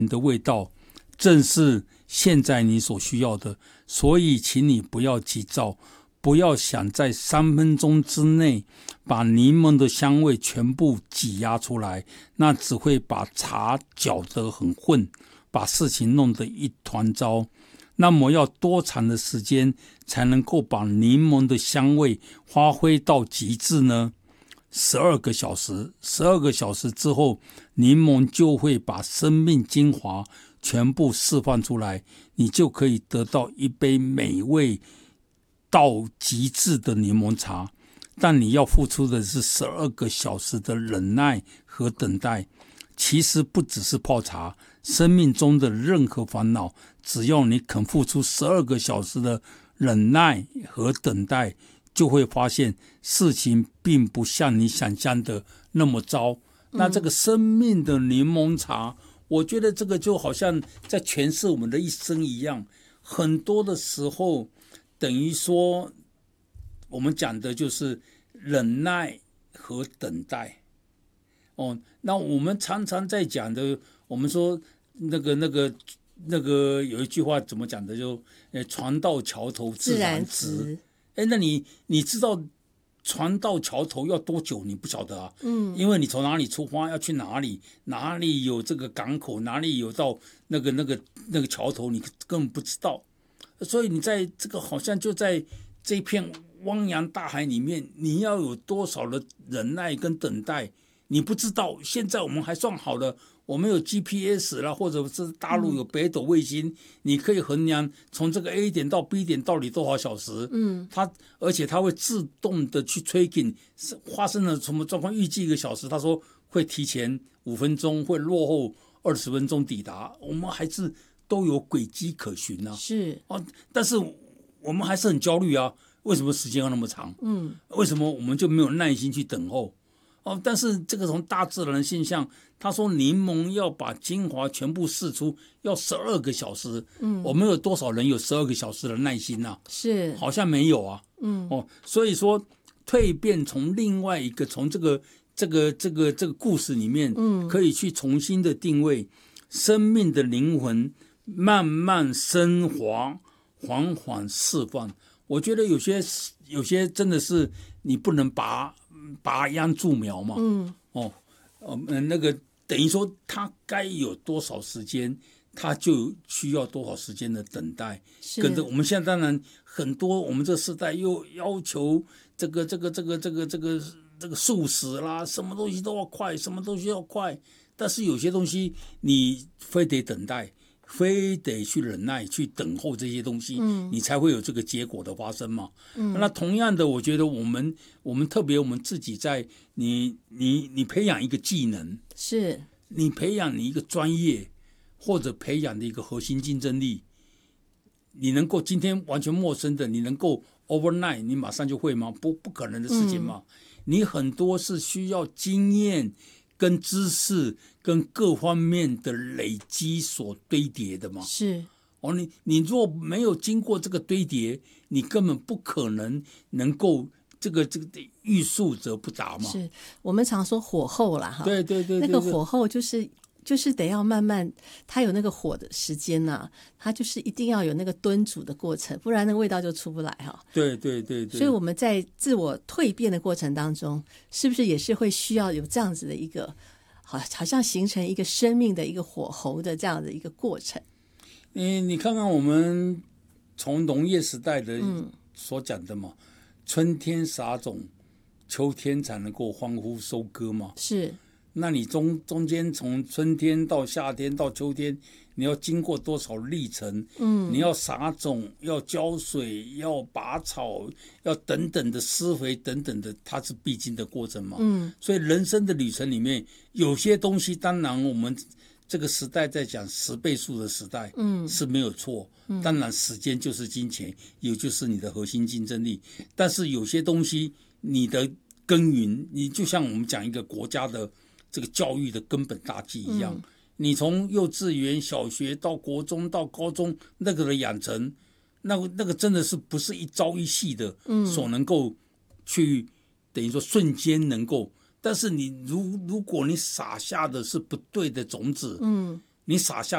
你的味道正是现在你所需要的，所以请你不要急躁，不要想在3分钟之内把柠檬的香味全部挤压出来，那只会把茶搅得很混，把事情弄得一团糟。那么要多长的时间才能够把柠檬的香味发挥到极致呢？12个小时，12个小时之后，柠檬就会把生命精华全部释放出来，你就可以得到一杯美味到极致的柠檬茶。但你要付出的是12个小时的忍耐和等待。其实不只是泡茶，生命中的任何烦恼，只要你肯付出12个小时的忍耐和等待，就会发现事情并不像你想象的那么糟。那这个生命的柠檬茶，我觉得这个就好像在诠释我们的一生一样。很多的时候等于说我们讲的就是忍耐和等待。那我们常常在讲的，我们说那个有一句话怎么讲的，就船到桥头自然直。那你知道船到桥头要多久？你不晓得啊。因为你从哪里出发要去哪里，哪里有这个港口，哪里有到那个桥头，你根本不知道。所以你在这个好像就在这片汪洋大海里面，你要有多少的忍耐跟等待，你不知道。现在我们还算好了，我们有 GPS 啦，或者是大陆有北斗卫星，你可以衡量从这个 A 点到 B 点到底多少小时。而且它会自动的去催紧发生了什么状况，预计1个小时，他说会提前5分钟，会落后20分钟抵达。我们还是都有轨迹可循啊。 是但是我们还是很焦虑啊。为什么时间要那么长？为什么我们就没有耐心去等候？但是这个从大自然的现象，他说柠檬要把精华全部释出要12个小时。我们有多少人有12个小时的耐心啊？ 是好像没有啊。所以说蜕变从另外一个，从这个故事里面，可以去重新的定位生命的灵魂，慢慢升华，缓缓释放。我觉得有些真的是你不能拔秧助苗嘛。那个等于说他该有多少时间，他就需要多少时间的等待。跟着我们现在当然很多，我们这世代又要求这个速食啦，什么东西都要快，什么东西要快。但是有些东西你非得等待，非得去忍耐，去等候这些东西，你才会有这个结果的发生嘛。那同样的，我觉得我们特别我们自己在你培养一个技能， 是你培养你一个专业，或者培养的一个核心竞争力，你能够今天完全陌生的，你能够 overnight 你马上就会吗？不可能的事情嘛。你很多是需要经验跟知识跟各方面的累积所堆叠的嘛。 是你若没有经过这个堆叠，你根本不可能够这个欲速则不达嘛。 是我们常说火候啦，哈， 对， 那个火候就是得要慢慢，它有那个火的时间呐，它就是一定要有那个炖煮的过程，不然那个味道就出不来哈。 对。 所以我们在自我蜕变的过程当中，是不是也是会需要有这样子的一个，好像形成一个生命的一个火候的这样的一个过程？ 你看看我们从农业时代的所讲的嘛，春天撒种，秋天才能够欢呼收割嘛。 是。 那你中间从春天到夏天到秋天，你要经过多少历程？你要撒种，要浇水，要拔草，要等等的施肥等等的，它是必经的过程嘛。所以人生的旅程里面，有些东西当然我们这个时代在讲10倍数的时代，是没有错。当然时间就是金钱，也就是你的核心竞争力。但是有些东西你的耕耘，你就像我们讲一个国家的这个教育的根本大计一样，你从幼稚园、小学到国中到高中，那个的养成，那个真的是不是一朝一夕的所能够去等于说瞬间能够。但是你如果你撒下的是不对的种子，你撒下